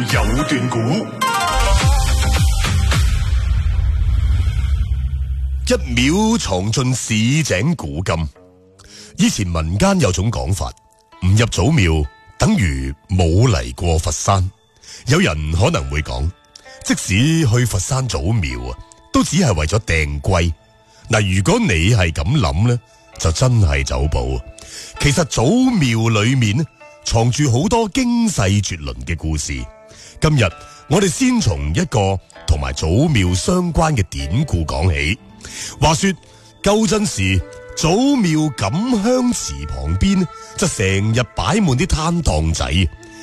有段古，一秒藏進市井古今。以前民間有種講法，唔入祖廟等於冇嚟過佛山。有人可能會講，即使去佛山祖廟啊，都只係為咗訂龜。嗱，如果你係咁諗呢，就真係走寶。其實祖廟裏面呢，藏住好多驚世絕倫嘅故事。今日我哋先從一個同埋祖廟相關嘅典故講起。話說舊陣時，祖廟錦香祠旁邊就成日擺滿啲攤檔仔，